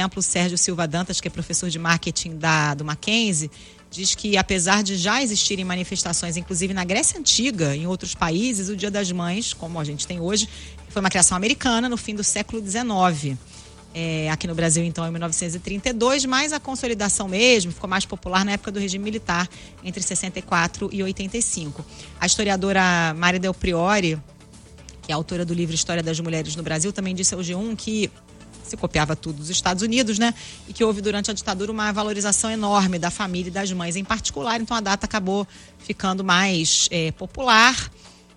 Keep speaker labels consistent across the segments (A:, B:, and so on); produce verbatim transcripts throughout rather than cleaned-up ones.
A: exemplo, o Sérgio Silva Dantas, que é professor de marketing da, do Mackenzie, diz que apesar de já existirem manifestações, inclusive na Grécia Antiga, em outros países, o Dia das Mães, como a gente tem hoje, foi uma criação americana no fim do século dezenove. É, aqui no Brasil, então, em mil novecentos e trinta e dois, mas a consolidação mesmo ficou mais popular na época do regime militar, entre sessenta e quatro e oitenta e cinco. A historiadora Mari Del Priore, que é autora do livro História das Mulheres no Brasil, também disse ao G um que se copiava tudo dos Estados Unidos, né? E que houve durante a ditadura uma valorização enorme da família e das mães em particular, então a data acabou ficando mais é, popular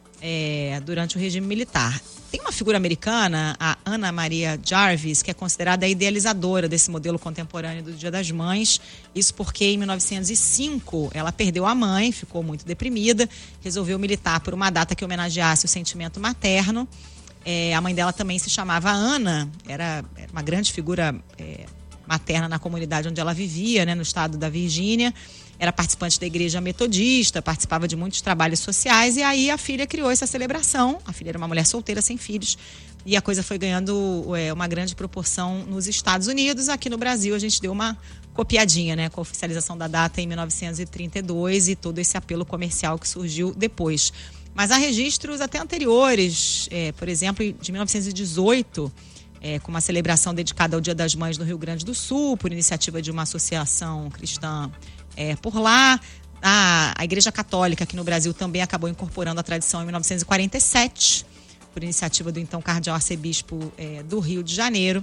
A: é, durante o regime militar. Tem uma figura americana, a Anna Maria Jarvis, que é considerada a idealizadora desse modelo contemporâneo do Dia das Mães. Isso porque em mil novecentos e cinco ela perdeu a mãe, ficou muito deprimida, resolveu militar por uma data que homenageasse o sentimento materno. É, a mãe dela também se chamava Ana, era, era uma grande figura é, materna na comunidade onde ela vivia, né, no estado da Virgínia. Era participante da igreja metodista, participava de muitos trabalhos sociais, e aí a filha criou essa celebração. A filha era uma mulher solteira, sem filhos, e a coisa foi ganhando é, uma grande proporção nos Estados Unidos. Aqui no Brasil a gente deu uma copiadinha, né, com a oficialização da data em mil novecentos e trinta e dois e todo esse apelo comercial que surgiu depois. Mas há registros até anteriores, é, por exemplo, de mil novecentos e dezoito, é, com uma celebração dedicada ao Dia das Mães no Rio Grande do Sul, por iniciativa de uma associação cristã é, por lá. A, a Igreja Católica aqui no Brasil também acabou incorporando a tradição em mil novecentos e quarenta e sete, por iniciativa do então cardeal arcebispo é, do Rio de Janeiro.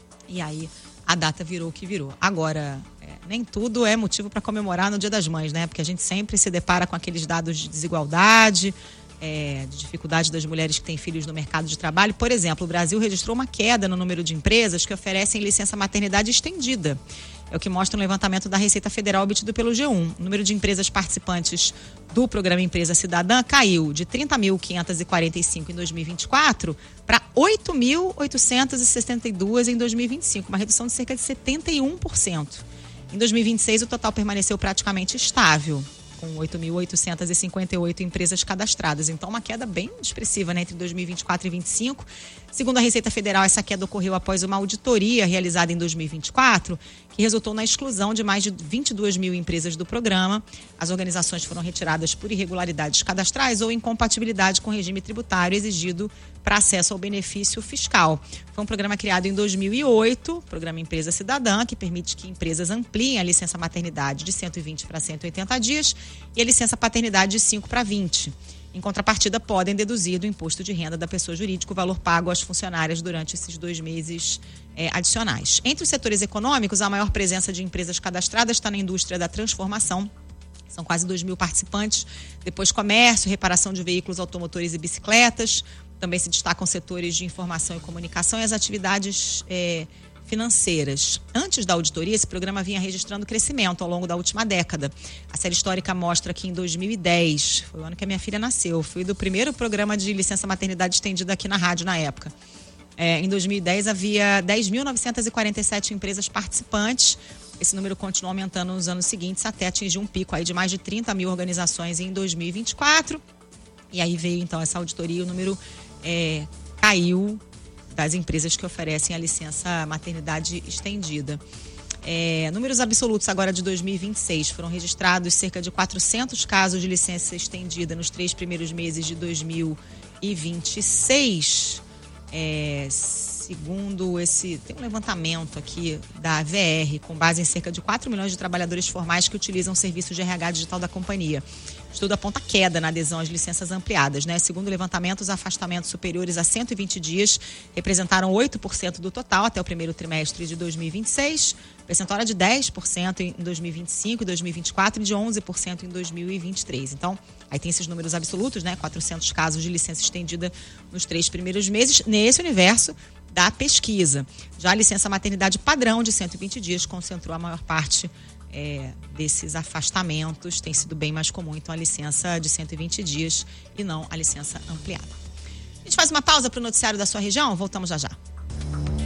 A: E aí a data virou o que virou. Agora, é, nem tudo é motivo para comemorar no Dia das Mães, né? Porque a gente sempre se depara com aqueles dados de desigualdade, é, de dificuldade das mulheres que têm filhos no mercado de trabalho. Por exemplo, o Brasil registrou uma queda no número de empresas que oferecem licença maternidade estendida. É o que mostra um levantamento da Receita Federal obtido pelo G um. O número de empresas participantes do programa Empresa Cidadã caiu de trinta mil quinhentos e quarenta e cinco em dois mil e vinte e quatro para oito mil oitocentos e sessenta e dois em dois mil e vinte e cinco, uma redução de cerca de setenta e um por cento. Em dois mil e vinte e seis, o total permaneceu praticamente estável, com oito mil oitocentos e cinquenta e oito empresas cadastradas. Então, uma queda bem expressiva, né, entre dois mil e vinte e quatro e vinte e cinco. Segundo a Receita Federal, essa queda ocorreu após uma auditoria realizada em dois mil e vinte e quatro, que resultou na exclusão de mais de vinte e duas mil empresas do programa. As organizações foram retiradas por irregularidades cadastrais ou incompatibilidade com o regime tributário exigido para acesso ao benefício fiscal. Foi um programa criado em dois mil e oito, programa Empresa Cidadã, que permite que empresas ampliem a licença maternidade de cento e vinte para cento e oitenta dias e a licença paternidade de cinco para vinte. Em contrapartida, podem deduzir do imposto de renda da pessoa jurídica o valor pago às funcionárias durante esses dois meses é, adicionais. Entre os setores econômicos, a maior presença de empresas cadastradas está na indústria da transformação. São quase dois mil participantes. Depois, comércio, reparação de veículos automotores e bicicletas. Também se destacam setores de informação e comunicação e as atividades é, financeiras. Antes da auditoria, esse programa vinha registrando crescimento ao longo da última década. A série histórica mostra que em dois mil e dez, foi o ano que a minha filha nasceu, fui do primeiro programa de licença maternidade estendida aqui na rádio na época. É, em dois mil e dez havia dez mil novecentos e quarenta e sete empresas participantes. Esse número continuou aumentando nos anos seguintes até atingir um pico aí de mais de trinta mil organizações em dois mil e vinte e quatro. E aí veio então essa auditoria, o número é, caiu das empresas que oferecem a licença maternidade estendida. É, números absolutos agora de dois mil e vinte e seis, foram registrados cerca de quatrocentos casos de licença estendida nos três primeiros meses de dois mil e vinte e seis. É, segundo esse, tem um levantamento aqui da A V R, com base em cerca de quatro milhões de trabalhadores formais que utilizam serviços de R H digital da companhia. O estudo aponta queda na adesão às licenças ampliadas, né? Segundo o levantamento, os afastamentos superiores a cento e vinte dias representaram oito por cento do total até o primeiro trimestre de dois mil e vinte e seis, percentual de dez por cento em dois mil e vinte e cinco e dois mil e vinte e quatro e de onze por cento em dois mil e vinte e três. Então, aí tem esses números absolutos, né? quatrocentos casos de licença estendida nos três primeiros meses, nesse universo da pesquisa. Já a licença maternidade padrão de cento e vinte dias concentrou a maior parte é, desses afastamentos. Tem sido bem mais comum, então, a licença de cento e vinte dias e não a licença ampliada. A gente faz uma pausa para o noticiário da sua região, voltamos já já.